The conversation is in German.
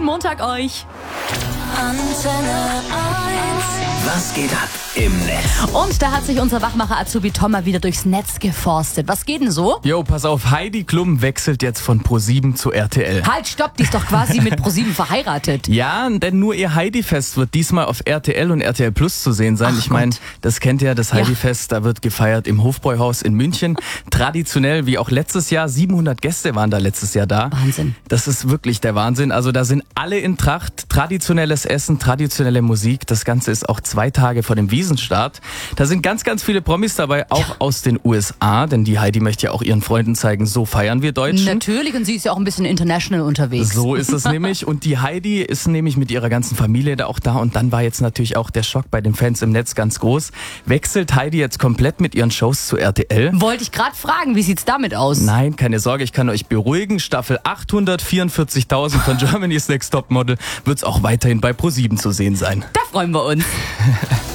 Montag euch. Antenne 1. Was geht ab im Netz? Und da hat sich unser Wachmacher Azubi Tom mal wieder durchs Netz geforstet. Was geht denn so? Jo, pass auf, Heidi Klum wechselt jetzt von Pro7 zu RTL. Halt, stopp, die ist doch quasi mit Pro7 verheiratet. Ja, denn nur ihr Heidi-Fest wird diesmal auf RTL und RTL Plus zu sehen sein. Ach Ich meine, Gott. das kennt ihr, das Heidi-Fest, da wird gefeiert im Hofbräuhaus in München. Traditionell, wie auch letztes Jahr, 700 Gäste waren da letztes Jahr da. Wahnsinn. Das ist wirklich der Wahnsinn. Also da sind alle in Tracht, traditionelles Essen, traditionelle Musik. Das Ganze ist auch 2 Tage vor dem Wiesenstart. Da sind ganz, ganz viele Promis dabei, auch aus den USA, denn die Heidi möchte ja auch ihren Freunden zeigen, so feiern wir Deutschen. Natürlich, und sie ist ja auch ein bisschen international unterwegs. So ist es nämlich. Und die Heidi ist nämlich mit ihrer ganzen Familie da auch da. Und dann war jetzt natürlich auch der Schock bei den Fans im Netz ganz groß. Wechselt Heidi jetzt komplett mit ihren Shows zu RTL? Wollte ich gerade fragen, wie sieht's damit aus? Nein, keine Sorge, ich kann euch beruhigen. Staffel 844.000 von Germany's Next Topmodel wird's auch weiterhin bei Pro7 zu sehen sein. Da freuen wir uns.